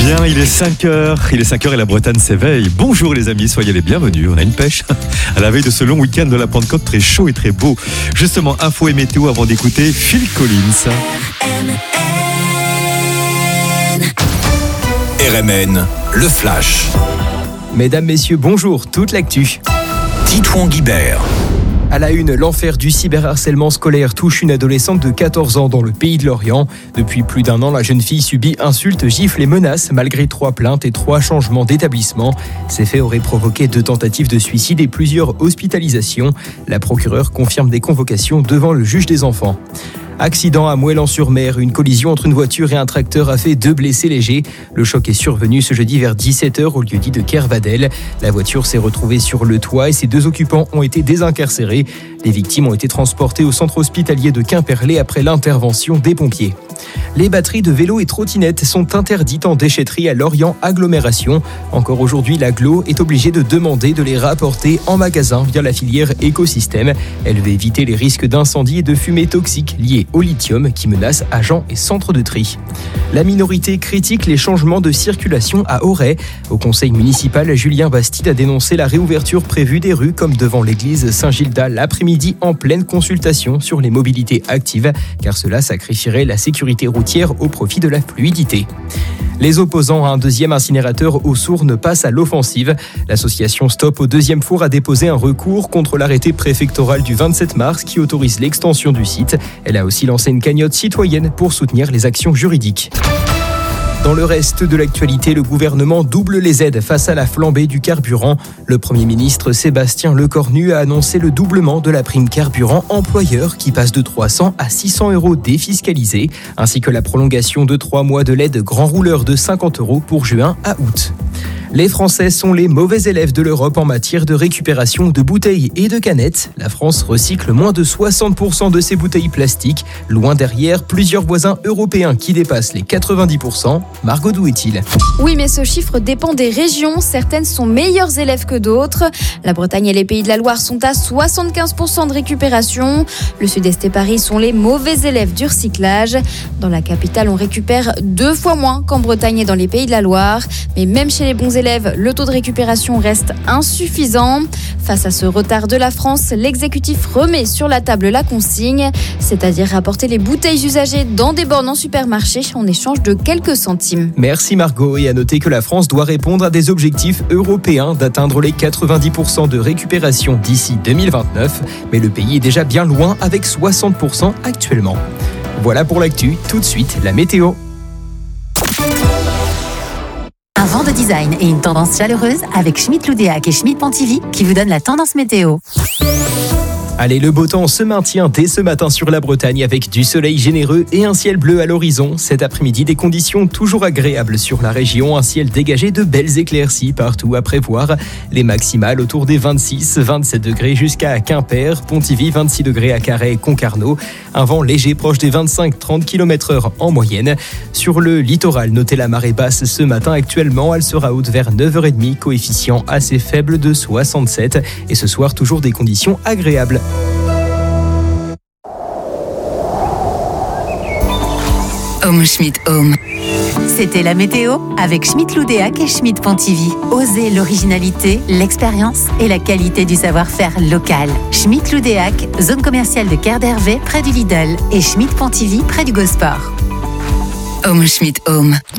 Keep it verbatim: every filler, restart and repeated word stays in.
Bien, il est cinq heures, il est cinq heures et la Bretagne s'éveille. Bonjour les amis, soyez les bienvenus. On a une pêche à la veille de ce long week-end de la Pentecôte, très chaud et très beau. Justement, info et météo avant d'écouter Phil Collins. R M N, le flash. Mesdames, messieurs, bonjour, toute l'actu. Titouan Guibert. À la une, l'enfer du cyberharcèlement scolaire touche une adolescente de quatorze ans dans le pays de Lorient. Depuis plus d'un an, la jeune fille subit insultes, gifles et menaces malgré trois plaintes et trois changements d'établissement. Ces faits auraient provoqué deux tentatives de suicide et plusieurs hospitalisations. La procureure confirme des convocations devant le juge des enfants. Accident à Moëlan-sur-Mer, une collision entre une voiture et un tracteur a fait deux blessés légers. Le choc est survenu ce jeudi vers dix-sept heures au lieu-dit de Kervadel. La voiture s'est retrouvée sur le toit et ses deux occupants ont été désincarcérés. Les victimes ont été transportées au centre hospitalier de Quimperlé après l'intervention des pompiers. Les batteries de vélos et trottinettes sont interdites en déchetterie à Lorient Agglomération. Encore aujourd'hui, l'agglo est obligée de demander de les rapporter en magasin via la filière écosystème. Elle veut éviter les risques d'incendie et de fumée toxique liés au lithium qui menace agents et centres de tri. La minorité critique les changements de circulation à Auray. Au conseil municipal, Julien Bastide a dénoncé la réouverture prévue des rues comme devant l'église Saint-Gildas l'après-midi en pleine consultation sur les mobilités actives, car cela sacrifierait la sécurité routière au profit de la fluidité. Les opposants à un deuxième incinérateur aux Sournes passent à l'offensive. L'association Stop au deuxième four a déposé un recours contre l'arrêté préfectoral du vingt-sept mars qui autorise l'extension du site. Elle a aussi lancé une cagnotte citoyenne pour soutenir les actions juridiques. Dans le reste de l'actualité, le gouvernement double les aides face à la flambée du carburant. Le Premier ministre Sébastien Lecornu a annoncé le doublement de la prime carburant employeur qui passe de trois cents à six cents euros défiscalisés, ainsi que la prolongation de trois mois de l'aide grand rouleur de cinquante euros pour juin à août. Les Français sont les mauvais élèves de l'Europe en matière de récupération de bouteilles et de canettes. La France recycle moins de soixante pour cent de ses bouteilles plastiques, loin derrière plusieurs voisins européens qui dépassent les quatre-vingt-dix pour cent. Margot, d'où est-il ? Oui, mais ce chiffre dépend des régions. Certaines sont meilleures élèves que d'autres. La Bretagne et les Pays de la Loire sont à soixante-quinze pour cent de récupération. Le Sud-Est et Paris sont les mauvais élèves du recyclage. Dans la capitale, on récupère deux fois moins qu'en Bretagne et dans les Pays de la Loire. Mais même chez les bons élèves, le taux de récupération reste insuffisant. Face à ce retard de la France, l'exécutif remet sur la table la consigne, c'est-à-dire rapporter les bouteilles usagées dans des bornes en supermarché en échange de quelques centimes. Merci Margot, et à noter que la France doit répondre à des objectifs européens d'atteindre les quatre-vingt-dix pour cent de récupération d'ici deux mille vingt-neuf, mais le pays est déjà bien loin avec soixante pour cent actuellement. Voilà pour l'actu, tout de suite la météo. Un vent de design et une tendance chaleureuse avec Schmitt Loudéac et Schmitt Pontivy qui vous donnent la tendance météo. Allez, le beau temps se maintient dès ce matin sur la Bretagne avec du soleil généreux et un ciel bleu à l'horizon. Cet après-midi, des conditions toujours agréables sur la région. Un ciel dégagé de belles éclaircies partout à prévoir. Les maximales autour des vingt-six, vingt-sept degrés jusqu'à Quimper, Pontivy, vingt-six degrés à Carhaix et Concarneau. Un vent léger proche des vingt-cinq à trente kilomètres heure en moyenne. Sur le littoral, notez la marée basse ce matin. Actuellement, elle sera haute vers neuf heures trente, coefficient assez faible de soixante-sept. Et ce soir, toujours des conditions agréables. Home Schmitt Home. C'était la météo avec Schmitt Loudéac et Schmitt Pontivy. Osez l'originalité, l'expérience et la qualité du savoir-faire local. Schmitt Loudéac, zone commerciale de Quai d'Hervé près du Lidl et Schmitt Pontivy près du Gosport. Home Schmitt Home.